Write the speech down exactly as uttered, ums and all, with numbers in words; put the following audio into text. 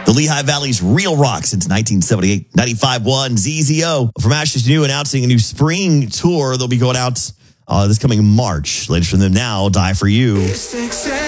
The Lehigh Valley's real rock since nineteen seventy-eight. ninety-five point one Z Z O. From Ashes to New, announcing a new spring tour. They'll be going out uh, this coming March. Latest from them now, Die For You.